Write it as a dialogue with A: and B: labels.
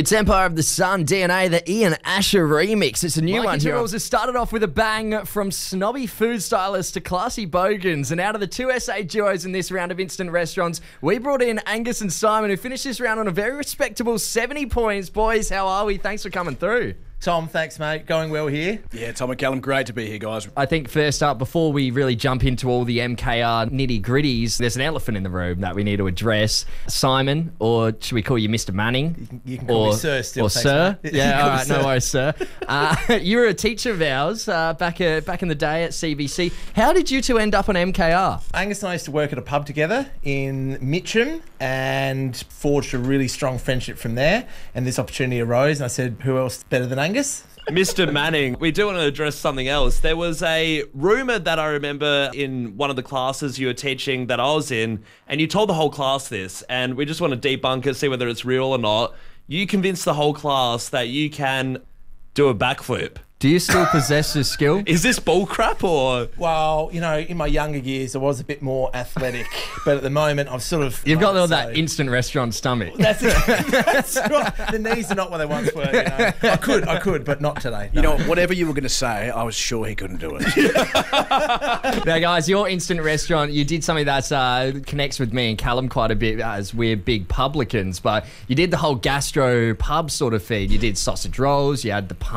A: It's Empire of the Sun, DNA, the Ian Asher remix. It's a new one here. Has started off with a bang from snobby food stylists to classy bogans. And out of the two SA duos in this round of instant restaurants, we brought in Angus and Simon, who finished this round on a very respectable 70 points. Boys, how are we? Thanks for coming through.
B: Tom, thanks, mate. Going well here.
C: Yeah, Tom and Callum, great to be here, guys.
A: I think first up, before we really jump into all the MKR nitty-gritties, there's an elephant in the room that we need to address. Simon, or should we call you Mr. Manning?
B: You can call me Sir still.
A: Or
B: thanks,
A: Sir?
B: mate.
A: Yeah, all right, no worries, Sir. You were a teacher of ours back in the day at CBC. How did you two end up on MKR?
B: Angus and I used to work at a pub together in Mitcham and forged a really strong friendship from there. And this opportunity arose, and I said, who else better than Angus?
D: Mr. Manning, we do want to address something else. There was a rumour that I remember in one of the classes you were teaching that I was in, and you told the whole class this, and we just want to debunk it, see whether it's real or not. You convinced the whole class that you can do a backflip.
A: Do you still possess this skill?
D: Is this bullcrap or...?
B: Well, you know, in my younger years, I was a bit more athletic, but at the moment, I've sort of...
A: You've got all that instant restaurant stomach.
B: That's it. That's right. The knees are not what they once were, you know. I could, but not today. No.
C: You know, whatever you were going to say, I was sure he couldn't do it.
A: Now, guys, your instant restaurant, you did something that connects with me and Callum quite a bit as we're big publicans, but you did the whole gastro pub sort of feed. You did sausage rolls, you had the